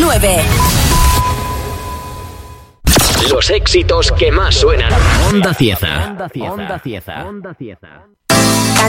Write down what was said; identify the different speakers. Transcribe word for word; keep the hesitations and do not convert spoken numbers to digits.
Speaker 1: nueve.
Speaker 2: Los éxitos que más suenan.
Speaker 3: Onda Cieza. Onda Cieza. Onda Cieza. Onda Cieza.